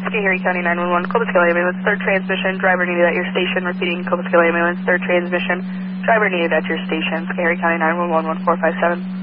Schoharie County 911, Cobleskill Ambulance, third transmission, driver needed at your station. Repeating, Cobleskill Ambulance, third transmission, driver needed at your station. Schoharie County 911, 1457.